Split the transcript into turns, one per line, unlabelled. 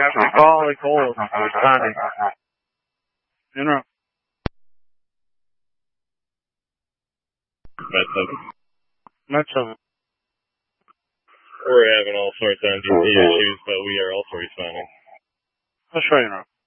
Call calls. Responding. Interrupt. Met 7.
We're having all sorts of NDT issues, but we are also responding.
Let's try interrupt.